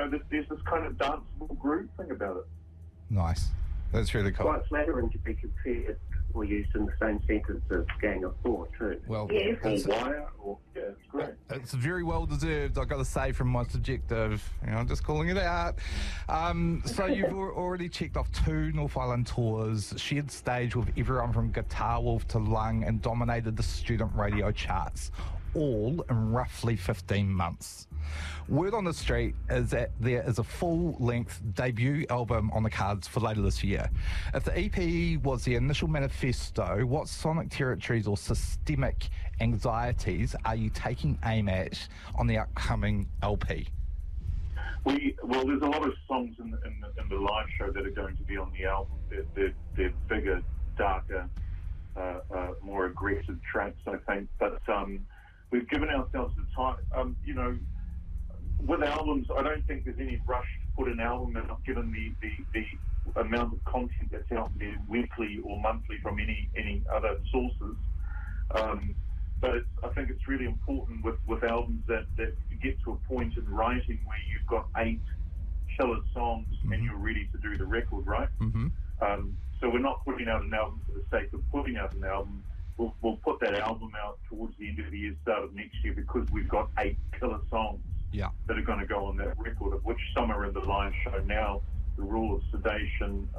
there's this kind of danceable groove thing about it. Nice. That's really cool. Quite flattering to be compared or used in the same sentence as Gang of Four too. Well, yeah, Or Wire, it's great. It's very well deserved, I've got to say, from my subjective. I'm just calling it out. So you've already checked off 2 North Island tours, shared stage with everyone from Guitar Wolf to Lung, and dominated the student radio charts, all in roughly 15 months. Word on the street is that there is a full-length debut album on the cards for later this year. If the EP was the initial manifesto, what sonic territories or systemic anxieties are you taking aim at on the upcoming LP? Well, there's a lot of songs in the live show that are going to be on the album. They're bigger, darker, more aggressive tracks, I think. But we've given ourselves the time. With albums, I don't think there's any rush to put an album out, given the amount of content that's out there weekly or monthly from any other sources. But I think it's really important with albums that you get to a point in writing where you've got 8 killer songs and you're ready to do the record, right? So we're not putting out an album for the sake of putting out an album. We'll put that album out towards the end of the year, start of next year, because we've got 8 killer songs that are going to go on that record, of which some are in the live show now. The Rule of Sedation,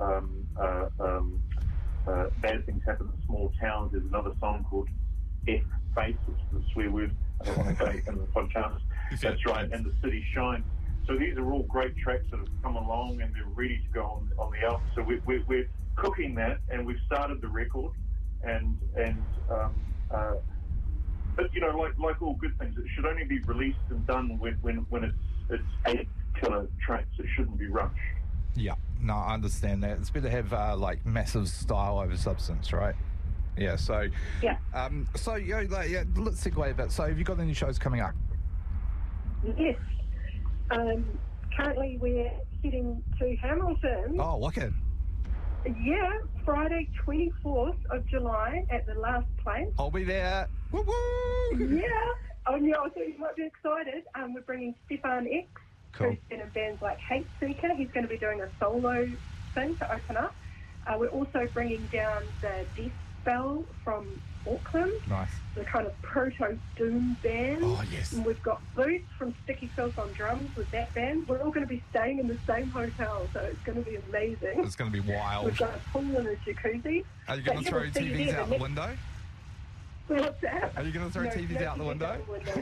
Bad Things Happen in Small Towns. There's another song called F-Face, which is a swear word. I don't want to say in the podcast. That's right, and The City Shines. So these are all great tracks that have come along and they're ready to go on the album. So we're cooking that, and we've started the record. But like all good things, it should only be released and done when it's 8 killer tracks. It shouldn't be rushed. Yeah, no, I understand that. It's better to have massive style over substance, right? Yeah. So yeah. Let's segue a bit. So have you got any shows coming up? Yes. Currently we're heading to Hamilton. Oh, wicked. Yeah, Friday 24th of July at the Last Place. I'll be there. Woo woo! Yeah. Oh, yeah, I thought you might be excited. We're bringing Stefan X, cool. who's been in bands like Hate Seeker. He's going to be doing a solo thing to open up. We're also bringing down the Death Spell from Auckland. Nice. The kind of proto-doom band. Oh, yes. And we've got Boots from Sticky Filth on drums with that band. We're all going to be staying in the same hotel, so it's going to be amazing. It's going to be wild. We've got a pool and a jacuzzi. Are you going to throw TVs out the window? What's that? Are you going to throw TVs out the window?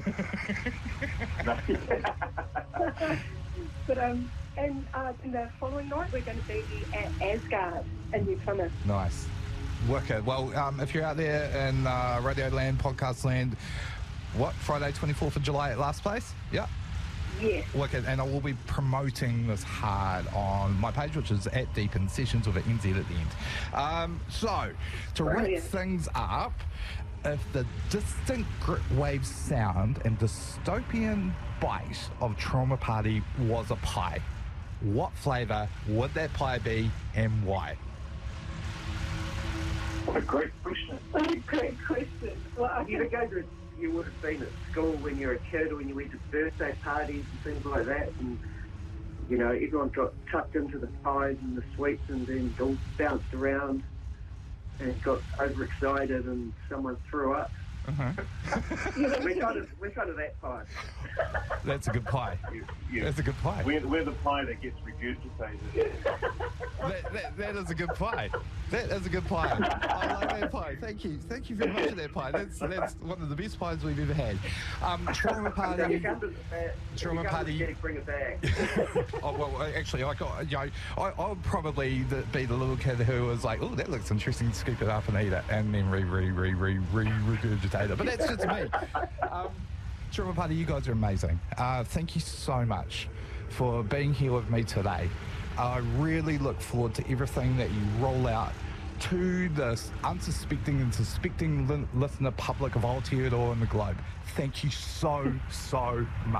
But and the following night we're going to be at Asgard in New Plymouth. Nice. Wicked. Well, if you're out there in Radio Land, Podcast Land, Friday 24th of July at Last Place? Yeah. Yes. Wicked. And I will be promoting this hard on my page, which is at Deep in Sessions with an NZ at the end. So, to wrap things up, if the distant grit wave sound and dystopian bite of Trauma Party was a pie, what flavour would that pie be and why? What a great question. What a great question. Well, you would have been at school when you were a kid, or when you went to birthday parties and things like that, and everyone got tucked into the pies and the sweets and then all bounced around and got overexcited and someone threw up. We're kind of that pie. That's a good pie. That's a good pie. We're the pie that gets regurgitated. that is a good pie. That is a good pie. I like that pie. Thank you. Thank you very much for that pie. That's one of the best pies we've ever had. Trauma Party. Trauma Party. Bring it back. Oh well, actually, I would probably be the little kid who was like, "Oh, that looks interesting." Scoop it up and eat it, and then regurgitate it. But that's just me. Trauma Party, you guys are amazing. Thank you so much for being here with me today. I really look forward to everything that you roll out to this unsuspecting and suspecting listener public of Aotearoa and the globe. Thank you so much.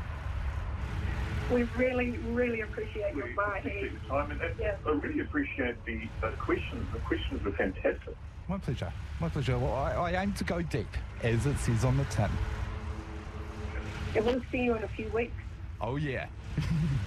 We really, really appreciate your appreciate the time, and I really appreciate the questions. The questions were fantastic. My pleasure. My pleasure. Well, I aim to go deep, as it says on the tin. And we'll see you in a few weeks. Oh, yeah.